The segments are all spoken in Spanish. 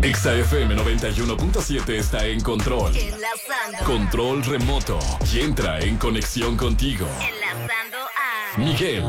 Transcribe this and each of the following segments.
Exa FM 91.7 está en control. Enlazando. Control remoto. Y entra en conexión contigo. Enlazando a Miguel.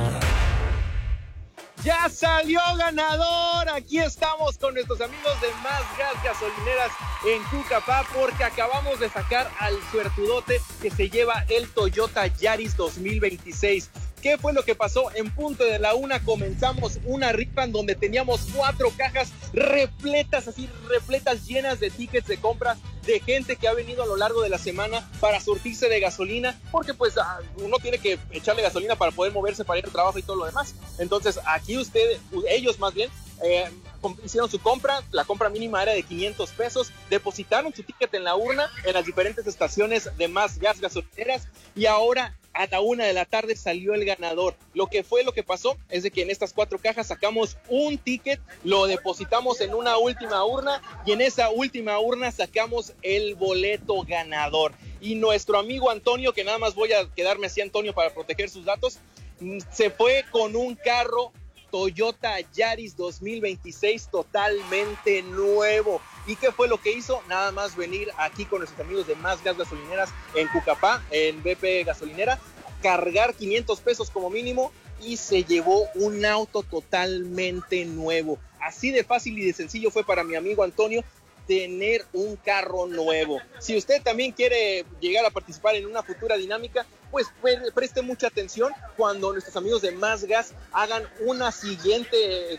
Ya salió ganador. Aquí estamos con nuestros amigos de Más Gas Gasolineras en Cucapá, porque acabamos de sacar al suertudote que se lleva el Toyota Yaris 2026. ¿Qué fue lo que pasó? En punto de la 1 comenzamos una rifa en donde teníamos 4 cajas repletas, llenas de tickets de compras de gente que ha venido a lo largo de la semana para surtirse de gasolina, porque pues uno tiene que echarle gasolina para poder moverse, para ir al trabajo y todo lo demás. Entonces aquí ellos más bien, hicieron su compra. La compra mínima era de 500 pesos, depositaron su ticket en la urna en las diferentes estaciones de Más Gas Gasolineras, y ahora a la 1 de la tarde salió el ganador. Lo que pasó es de que en estas 4 cajas sacamos un ticket, lo depositamos en una última urna, y en esa última urna sacamos el boleto ganador. Y nuestro amigo Antonio, que nada más voy a quedarme así, Antonio, para proteger sus datos, se fue con un carro Toyota Yaris 2026 totalmente nuevo. ¿Y qué fue lo que hizo? Nada más venir aquí con nuestros amigos de Más Gas Gasolineras en Cucapá, en BP Gasolinera, cargar 500 pesos como mínimo, y se llevó un auto totalmente nuevo. Así de fácil y de sencillo fue para mi amigo Antonio tener un carro nuevo. Si usted también quiere llegar a participar en una futura dinámica, pues preste mucha atención cuando nuestros amigos de Más Gas hagan un siguiente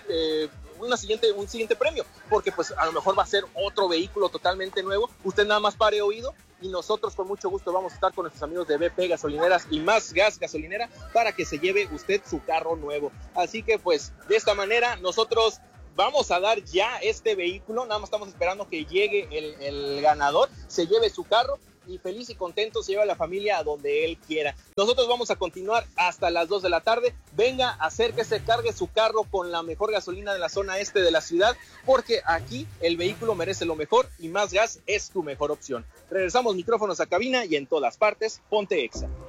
premio, porque pues a lo mejor va a ser otro vehículo totalmente nuevo. Usted nada más pare oído y nosotros con mucho gusto vamos a estar con nuestros amigos de BP Gasolineras y Más Gas Gasolinera para que se lleve usted su carro nuevo. Así que pues de esta manera nosotros vamos a dar ya este vehículo. Nada más estamos esperando que llegue el ganador, se lleve su carro y feliz y contento se lleva a la familia a donde él quiera. Nosotros vamos a continuar hasta las 2 de la tarde. Venga, acérquese, cargue su carro con la mejor gasolina de la zona este de la ciudad, porque aquí el vehículo merece lo mejor y Más Gas es tu mejor opción. Regresamos micrófonos a cabina y en todas partes, ponte Exa.